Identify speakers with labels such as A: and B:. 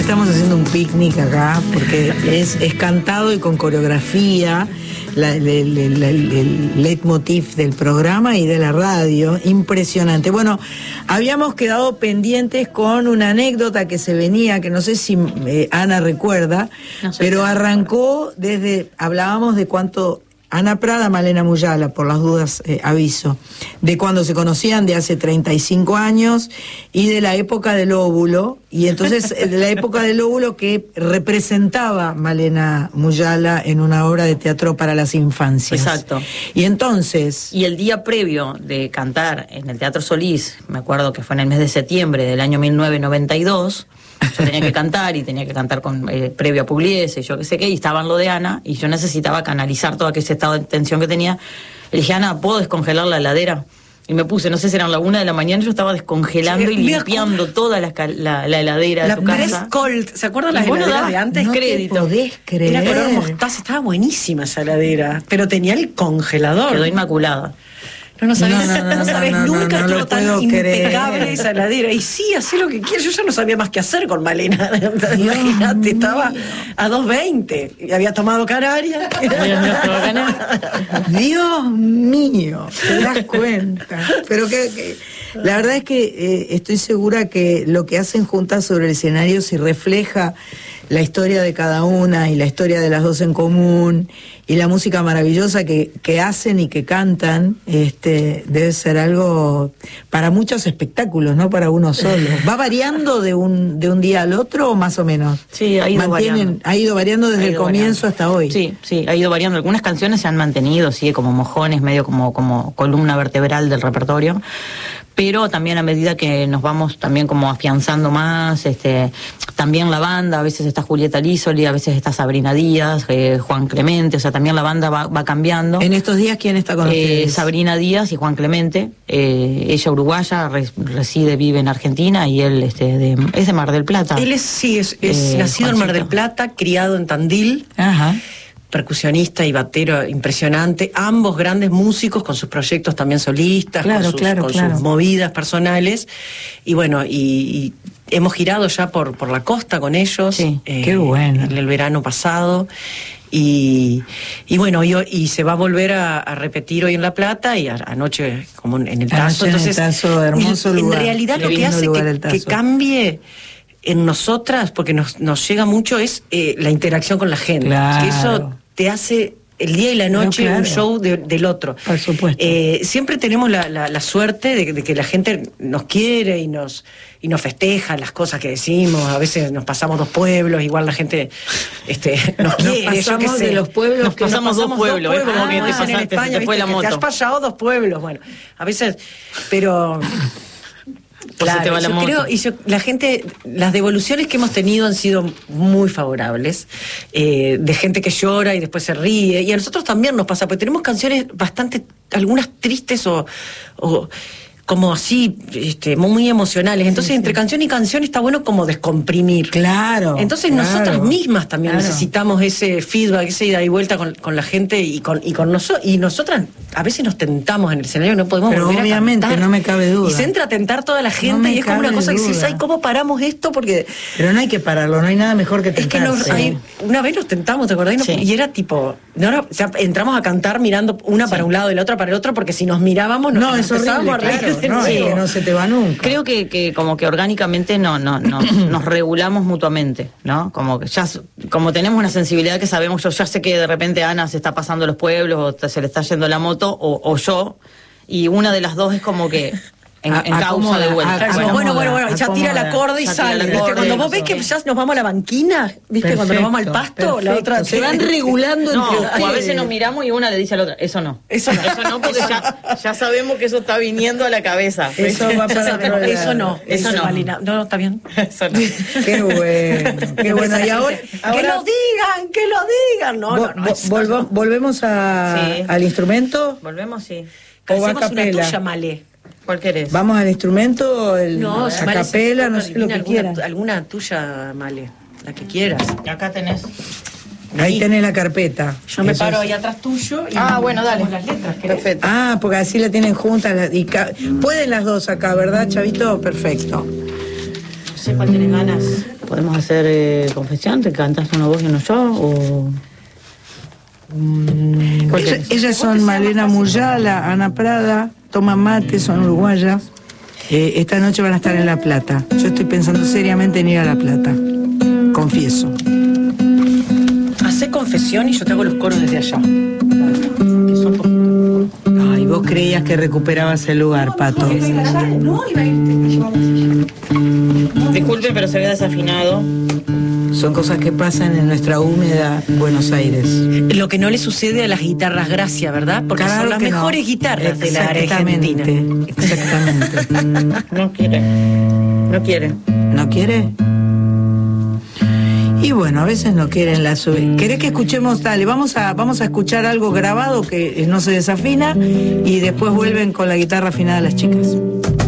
A: estamos haciendo un picnic acá porque es cantado y con coreografía, el leitmotiv del programa y de la radio, impresionante. Bueno, habíamos quedado pendientes con una anécdota que se venía, que no sé si Ana recuerda, no sé, pero arrancó hablábamos de cuánto... Ana Prada, Malena Muyala, por las dudas aviso, de cuando se conocían de hace 35 años y de la época del óvulo, y entonces de la época del óvulo que representaba Malena Muyala en una obra de teatro para las infancias.
B: Exacto.
A: Y entonces...
B: Y el día previo de cantar en el Teatro Solís, me acuerdo que fue en el mes de septiembre del año 1992... Yo tenía que cantar y tenía que cantar con previo a Pugliese y yo qué sé qué, y estaba en lo de Ana y yo necesitaba canalizar todo aquel estado de tensión que tenía. Le dije, Ana, ¿puedo descongelar la heladera? Y me puse, no sé si eran la 1 de la mañana, yo estaba descongelando y limpiando toda la heladera de tu casa.
C: La Press Cold, ¿se acuerdan las heladeras de antes?
A: No crédito. Te podés creer.
C: Era color mostaza, estaba buenísima esa heladera, pero tenía el congelador.
B: Quedó inmaculada.
C: No sabés, nunca estuvo tan impecable
A: creer.
C: esa heladera. Y sí, hacé lo que quieras. Yo ya no sabía más qué hacer con Malena. Imagínate, estaba a 2:20 y había tomado canaria.
A: Dios mío, te das cuenta. Pero que la verdad es que estoy segura que lo que hacen juntas sobre el escenario, si refleja la historia de cada una y la historia de las dos en común y la música maravillosa que hacen y que cantan, debe ser algo para muchos espectáculos, no para uno solo. ¿Va variando de un día al otro o más o menos?
B: Sí, ha ido variando.
A: Ha ido variando desde el comienzo hasta hoy.
B: Sí, ha ido variando. Algunas canciones se han mantenido, sigue como mojones, medio como columna vertebral del repertorio. Pero también a medida que nos vamos también como afianzando más, también la banda, a veces está Julieta Lissoli, a veces está Sabrina Díaz, Juan Clemente, o sea, también la banda va cambiando.
A: En estos días, ¿quién está con ustedes?
B: Sabrina Díaz y Juan Clemente, ella uruguaya, vive en Argentina y él es de Mar del Plata.
C: Él es nacido en Mar del Plata, criado en Tandil.
A: Ajá.
C: Percusionista y batero impresionante, ambos grandes músicos con sus proyectos también solistas, con sus movidas personales, y bueno, y hemos girado ya por la costa con ellos,
A: qué bueno,
C: el verano pasado, y bueno, y se va a volver a repetir hoy en La Plata y anoche como en el Tazo. Entonces,
A: en el Tazo, hermoso lugar.
C: En realidad lo que hace que cambie en nosotras, porque nos llega mucho, es la interacción con la gente.
A: Claro.
C: Que eso te hace el día y la noche un show del otro.
A: Por supuesto.
C: Siempre tenemos la suerte de que la gente nos quiere y nos festeja las cosas que decimos. A veces nos pasamos 2 pueblos, igual la gente nos quiere.
A: Nos pasamos de los pueblos.
B: Nos pasamos 2 pueblos. Es como que te pasaste,
C: en España,
B: te fue la moto.
C: Te has pasado 2 pueblos. Bueno, a veces, pero... Claro, la gente, las devoluciones que hemos tenido han sido muy favorables, de gente que llora y después se ríe, y a nosotros también nos pasa, porque tenemos canciones bastante, algunas tristes o como así, muy emocionales. Entonces, entre canción y canción está bueno como descomprimir.
A: Claro.
C: Entonces, nosotras mismas también necesitamos ese feedback, esa ida y vuelta con la gente y nosotras a veces nos tentamos en el escenario, no podemos volver a cantar.
A: Obviamente, no me cabe duda.
C: Y se entra a tentar toda la gente y es como una cosa que dices, ay, ¿cómo paramos esto? Porque...
A: Pero no hay que pararlo, no hay nada mejor que tentarse.
C: Es que una vez nos tentamos, ¿te acordás? Y era tipo, entramos a cantar mirando una para un lado y la otra para el otro, porque si nos mirábamos nos empezábamos a reír.
A: No, es que no se te va nunca.
B: Creo que como que orgánicamente nos regulamos mutuamente, ¿no? Como tenemos una sensibilidad que sabemos, yo ya sé que de repente Ana se está pasando los pueblos o se le está yendo la moto o yo, y una de las dos es como que en causa de vuelta.
C: Bueno, ya tira la corda y sale. ¿Viste? Cuando vos ves que ya nos vamos a la banquina, ¿viste? Perfecto, cuando nos vamos al pasto, la otra
A: se van regulando entre ustedes.
B: O a veces nos miramos y una le dice a la otra, eso no, porque ya sabemos que eso está viniendo a la cabeza.
A: Eso va para
C: eso no, Malina. No, está bien.
B: Eso no.
A: Qué bueno. Y ahora
C: que lo digan.
A: Volvemos al instrumento.
B: Volvemos, sí.
C: Hacemos una tuya, Malé.
B: ¿Cuál querés?
A: ¿Vamos al instrumento? A capela, no sé lo que quieras.
C: Alguna tuya, Male, la que quieras.
B: Acá tenés.
A: Ahí tenés la carpeta.
C: Yo me paro ahí atrás tuyo y
B: bueno, dale.
C: las letras.
B: Perfecto.
A: Porque así la tienen juntas. Pueden las dos acá, ¿verdad, Chavito? Perfecto.
C: No sé cuál tenés ganas.
B: ¿Podemos hacer confesión? ¿Te cantas una voz y uno yo? ¿O...?
A: Ellas son Malena Muyala, Ana Prada, toman mate, son uruguayas. Esta noche van a estar en La Plata. Yo estoy pensando seriamente en ir a La Plata. Confieso.
C: Hacé confesión y yo te hago los coros desde allá.
A: Ay, vos creías que recuperabas el lugar, Pato.
C: No, iba a irte.
B: Disculpe, pero se había desafinado.
A: Son cosas que pasan en nuestra húmeda Buenos Aires.
C: Lo que no le sucede a las guitarras Gracia, ¿verdad? Porque son las mejores guitarras de la Argentina.
A: Exactamente.
B: No quiere. No quiere.
A: ¿No quiere? Y bueno, a veces no quieren la subir. ¿Querés que escuchemos? Dale, vamos a escuchar algo grabado que no se desafina y después vuelven con la guitarra afinada las chicas.